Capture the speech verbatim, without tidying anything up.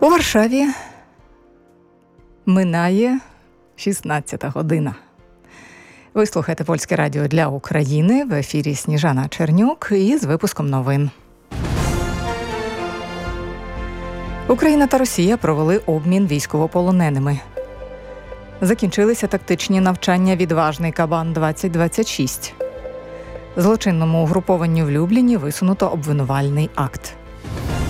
У Варшаві минає шістнадцята година. Ви слухаєте Польське радіо для України. В ефірі Сніжана Чернюк із випуском новин. Україна та Росія провели обмін військовополоненими. Закінчилися тактичні навчання «Відважний Кабан-двадцять двадцять шість». Злочинному угрупованню в Любліні висунуто обвинувальний акт.